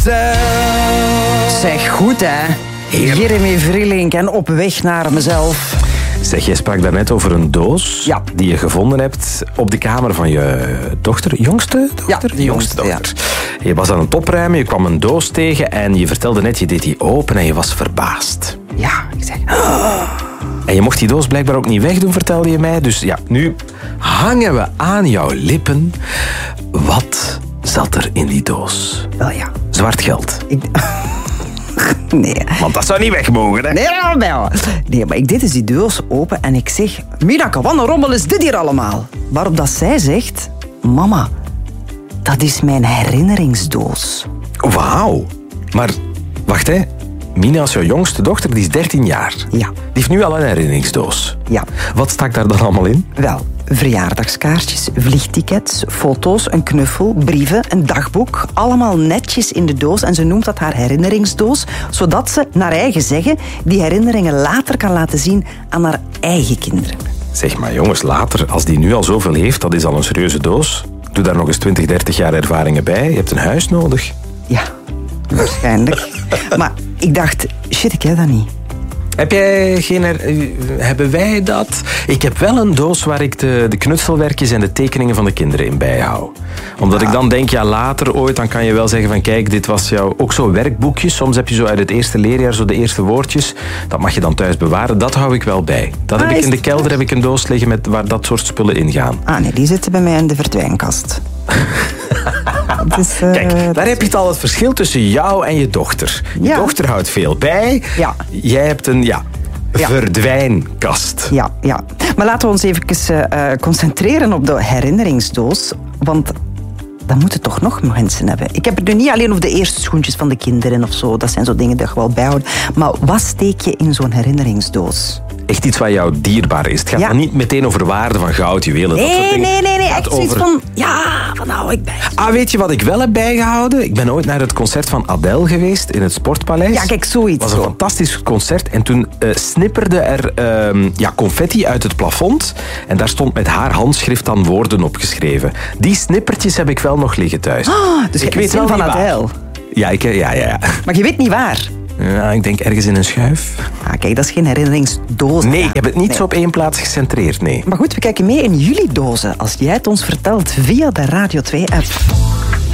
Zeg goed, hè. Jeremy Vrielink en Op weg naar mezelf. Zeg, jij sprak daarnet over een doos die je gevonden hebt op de kamer van je dochter. Jongste dochter? Ja, de jongste dochter. Ja. Je was aan het opruimen, je kwam een doos tegen en je vertelde net, je deed die open en je was verbaasd. Ja, ik zeg... En je mocht die doos blijkbaar ook niet wegdoen, vertelde je mij. Dus ja, nu hangen we aan jouw lippen. Wat zat er in die doos? Wel ja. Zwart geld. Nee. Want dat zou niet weg mogen, hè? Nee, maar ik deed dus die doos open en ik zeg... Minaka, wat een rommel is dit hier allemaal? Waarop dat zij zegt... Mama, dat is mijn herinneringsdoos. Wauw. Maar, wacht hè. Mina is jouw jongste dochter, die is 13 jaar. Ja. Die heeft nu al een herinneringdoos. Ja. Wat stak daar dan allemaal in? Wel, verjaardagskaartjes, vliegtickets, foto's, een knuffel, brieven, een dagboek. Allemaal netjes in de doos en ze noemt dat haar herinneringsdoos, zodat ze, naar eigen zeggen, die herinneringen later kan laten zien aan haar eigen kinderen. Zeg maar jongens, later, als die nu al zoveel heeft, dat is al een serieuze doos. Doe daar nog eens 20, 30 jaar ervaringen bij. Je hebt een huis nodig. Ja, waarschijnlijk. Maar ik dacht, shit, ik heb dat niet. Hebben wij dat? Ik heb wel een doos waar ik de knutselwerkjes en de tekeningen van de kinderen in bijhoud. Omdat ik dan denk, ja, later ooit, dan kan je wel zeggen van kijk, dit was jouw... Ook zo werkboekjes, soms heb je zo uit het eerste leerjaar zo de eerste woordjes. Dat mag je dan thuis bewaren, dat hou ik wel bij. Dat heb ik in de kelder, heb ik een doos liggen waar dat soort spullen in gaan. Ah nee, die zitten bij mij in de verdwijnkast. Dus, kijk, daar heb je het al het verschil tussen jou en je dochter. Je dochter houdt veel bij. Ja. Jij hebt een verdwijnkast. Ja. Maar laten we ons even concentreren op de herinneringsdoos. Want dat moeten toch nog mensen hebben. Ik heb het nu niet alleen over de eerste schoentjes van de kinderen of zo. Dat zijn zo dingen die je wel bijhoudt. Maar wat steek je in zo'n herinneringsdoos? Echt iets wat jou dierbaar is. Het gaat dan niet meteen over waarde van goud, juwelen, dat soort dingen. Nee. Echt zoiets van, van hou ik bij. Weet je wat ik wel heb bijgehouden? Ik ben ooit naar het concert van Adele geweest in het Sportpaleis. Ja, kijk, zoiets. Het was een fantastisch concert. En toen snipperde er confetti uit het plafond. En daar stond met haar handschrift dan woorden opgeschreven. Die snippertjes heb ik wel nog liggen thuis. Dus ik weet wel van Adele. Ja. Maar je weet niet waar? Ja, ik denk ergens in een schuif. Kijk, dat is geen herinneringsdoos. Nee, ik heb het niet zo op één plaats gecentreerd, nee. Maar goed, we kijken mee in jullie dozen als jij het ons vertelt via de Radio 2-app.